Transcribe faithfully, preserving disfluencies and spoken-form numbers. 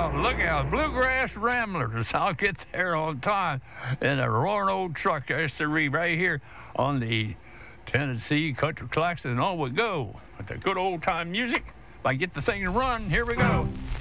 out, look out. Bluegrass Ramblers. I'll get there on time in a roaring old truck. That's the re right here on the Tennessee Country Classics. And on we go with the good old time music. If I get the thing to run, here we go.